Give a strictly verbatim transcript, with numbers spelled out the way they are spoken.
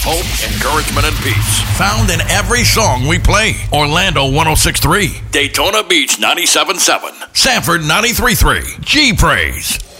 hope, encouragement, and peace. Found in every song we play. Orlando one oh six point three. Daytona Beach ninety-seven point seven. Sanford ninety-three point three. G Praise.